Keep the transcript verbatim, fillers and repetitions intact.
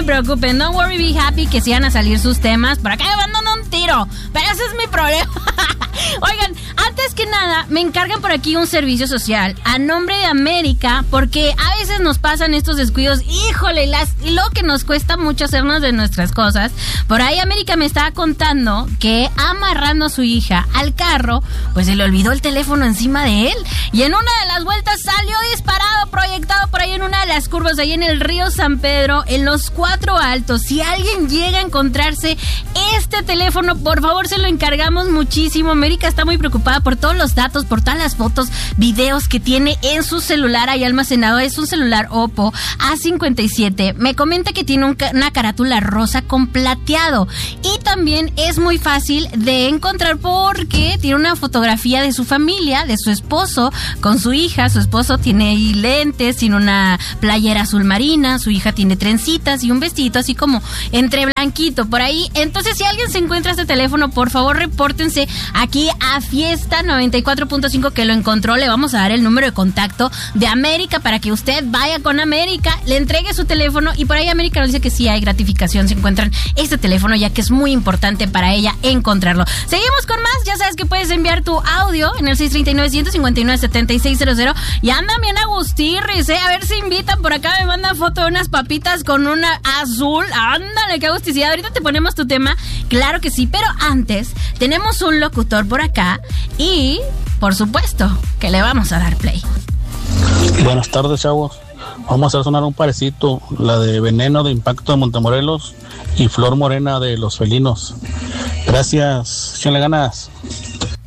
preocupen. Don't worry, be happy, que sigan a salir sus temas. Por acá me mandan un tiro, pero ese es mi problema. Oigan, antes que nada, me encargan por aquí un servicio social a nombre de América, porque a veces nos pasan estos descuidos. Híjole, las, lo que nos cuesta mucho hacernos de nuestras cosas. Por ahí América me estaba contando que amarrando a su hija al carro, pues se le olvidó el teléfono encima de él. Y en una de las vueltas salió disparado, proyectado por ahí en una de las curvas, ahí en el río San Pedro, en los Cuatro Altos. Si alguien llega a encontrarse este teléfono, por favor se lo encargamos muchísimo. América está muy preocupada por todos los datos, por todas las fotos, videos que tiene en su celular ahí almacenado. Es un celular Oppo A cincuenta y siete. Me comenta que tiene un, una carátula rosa con plateado. Y también es muy fácil de encontrar porque tiene una fotografía de su familia, de su esposo con su hija. Su esposo tiene ahí lentes, tiene una playera azul marina, su hija tiene trencitas y un vestidito así como entre blanquito por ahí. Entonces, si alguien se encuentra este teléfono, por favor repórtense aquí a Fiesta noventa y cuatro punto cinco que lo encontró. Le vamos a dar el número de contacto de América para que usted vaya con América, le entregue su teléfono y por ahí América nos dice que sí hay gratificación si encuentran este teléfono, ya que es muy importante para ella encontrarlo. Seguimos con más. Ya sabes que puedes enviar tu audio en el seis tres nueve, uno cinco nueve, siete seis cero cero y andan bien agustirris, ¿eh? A ver si invitan. Por acá me mandan foto de unas papitas con una azul. Ándale, qué agusticidad. Ahorita te ponemos tu tema, claro que sí, pero antes tenemos un locutor por acá y, por supuesto, que le vamos a dar play. Buenas tardes, chavos. Vamos a hacer sonar un parecito, la de Veneno de Impacto de Montemorelos y Flor Morena de Los Felinos. Gracias, échenle ganas.